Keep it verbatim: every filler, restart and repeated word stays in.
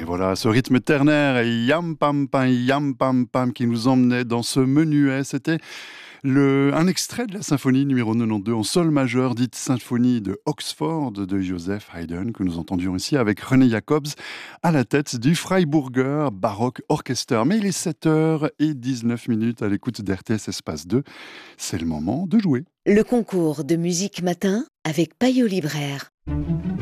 voilà, ce rythme ternaire et yam pam pam, yam pam pam qui nous emmenait dans ce menuet, c'était le, un extrait de la symphonie numéro quatre-vingt-douze en sol majeur, dite symphonie de Oxford de Joseph Haydn, que nous entendions ici avec René Jacobs à la tête du Freiburger Baroque Orchester. Mais il est sept heures dix-neuf minutes à l'écoute d'R T S Espace deux. C'est le moment de jouer. Le concours de musique matin avec Payot Libraire.